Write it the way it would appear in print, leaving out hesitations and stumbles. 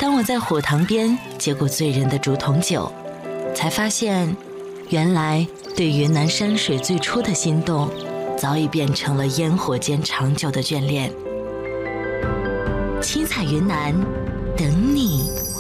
当我在火塘边接过醉人的竹筒酒，才发现，原来对云南山水最初的心动，早已变成了烟火间长久的眷恋。七彩云南，等你。